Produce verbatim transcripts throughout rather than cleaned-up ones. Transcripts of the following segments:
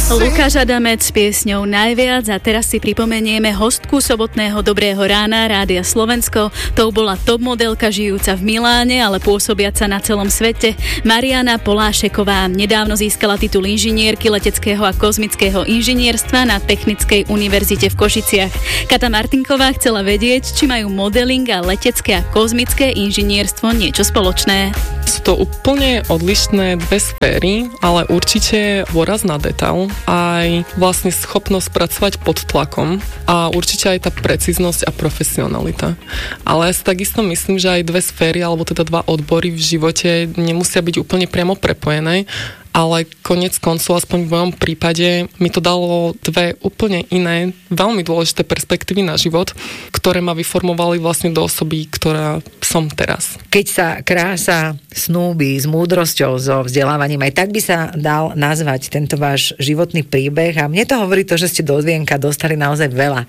Lukáš Adamec s piesňou Najviac a teraz si pripomenieme hostku sobotného Dobrého rána Rádia Slovensko. To bola top modelka žijúca v Miláne, ale pôsobiaca na celom svete. Mariana Polášeková nedávno získala titul inžinierky leteckého a kozmického inžinierstva na Technickej univerzite v Košiciach. Kata Martinková chcela vedieť, či majú modeling a letecké a kozmické inžinierstvo niečo spoločné. Sú to úplne odlišné dve sféry, ale určite dôraz na detail, aj vlastne schopnosť pracovať pod tlakom a určite aj tá precíznosť a profesionalita. Ale ja si takisto myslím, že aj dve sféry, alebo teda dva odbory v živote nemusia byť úplne priamo prepojené, ale konec koncov, aspoň v mojom prípade, mi to dalo dve úplne iné, veľmi dôležité perspektívy na život, ktoré ma vyformovali vlastne do osoby, ktorá som teraz. Keď sa krása snúbi s múdrosťou, so vzdelávaním, aj tak by sa dal nazvať tento váš životný príbeh a mne to hovorí to, že ste do Zvienka dostali naozaj veľa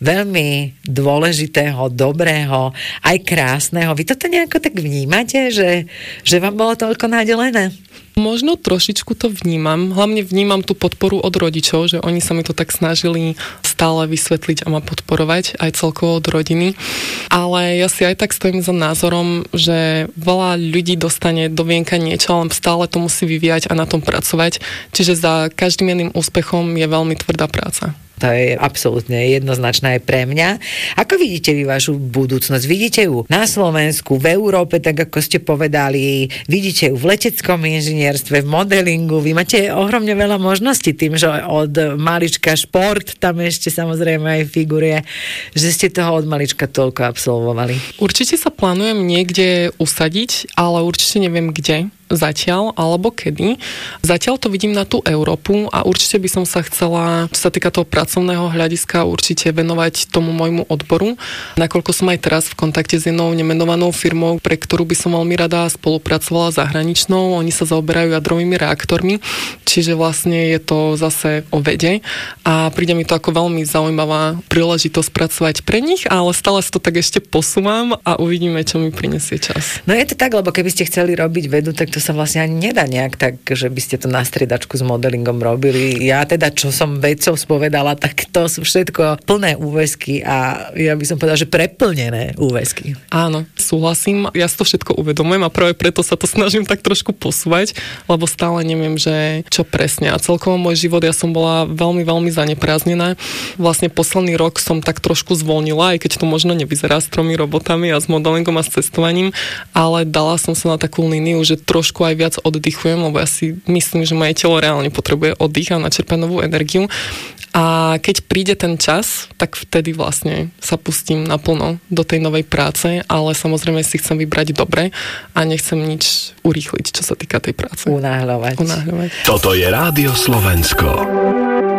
veľmi dôležitého, dobrého, aj krásneho. Vy toto nejako tak vnímate, že, že vám bolo toľko nadelené? Možno trošičku to vnímam. Hlavne vnímam tú podporu od rodičov, že oni sa mi to tak snažili stále vysvetliť a ma podporovať, aj celkovo od rodiny. Ale ja si aj tak stojím za názorom, že veľa ľudí dostane do vienka niečo, ale stále to musí vyvíjať a na tom pracovať. Čiže za každým jedným úspechom je veľmi tvrdá práca. To je absolútne jednoznačné aj pre mňa. Ako vidíte vy vašu budúcnosť? Vidíte ju na Slovensku, v Európe, tak ako ste povedali, vidíte ju v leteckom inžinierstve, v modelingu, vy máte ohromne veľa možností tým, že od malička šport, tam ešte samozrejme aj figuruje, že ste toho od malička toľko absolvovali. Určite sa plánujem niekde usadiť, ale určite neviem kde. Zatiaľ, alebo kedy. Zatiaľ to vidím na tú Európu a určite by som sa chcela, čo sa týka toho pracovného hľadiska, určite venovať tomu môjmu odboru. Nakoľko som aj teraz v kontakte s jednou nemenovanou firmou, pre ktorú by som veľmi rada spolupracovala zahraničnou. Oni sa zaoberajú jadrovými reaktormi, čiže vlastne je to zase o vede a príde mi to ako veľmi zaujímavá príležitosť pracovať pre nich, ale stále sa to tak ešte posúvam a uvidíme, čo mi prinesie čas. No je to tak, lebo keby ste chceli robiť vedu, tak to sa vlastne ani nedá nejak tak, že by ste to na striedačku s modelingom robili. Ja teda, čo som vedcov spovedala, tak to sú všetko plné úväzky a ja by som povedala, že preplnené úväzky. Áno, súhlasím. Ja si to všetko uvedomujem a práve preto sa to snažím tak trošku posúvať, lebo stále neviem, že čo presne. A celkovo môj život, ja som bola veľmi, veľmi zaneprázdnená. Vlastne posledný rok som tak trošku zvolnila, aj keď to možno nevyzerá s tromi robotami a s modelingom a s cestovaním, ale dala som sa na takú líniu, že trošku aj viac oddychujem, lebo ja si myslím, že moje telo reálne potrebuje oddych a načerpať novú energiu. A keď príde ten čas, tak vtedy vlastne sa pustím naplno do tej novej práce, ale samozrejme si chcem vybrať dobre a nechcem nič urýchliť, čo sa týka tej práce. Unáhľovať. Unáhľovať. Toto je Rádio Slovensko.